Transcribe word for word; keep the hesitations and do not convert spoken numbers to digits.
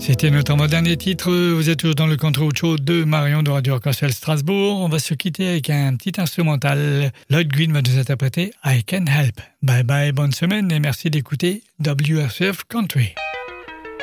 C'était notre avant-dernier titre. Vous êtes toujours dans le Control Show de Marion de Radio Arc-en-Ciel Strasbourg. On va se quitter avec un petit instrumental. Lloyd Green va nous interpréter I Can Help. Bye bye, bonne semaine et merci d'écouter W R C F Country.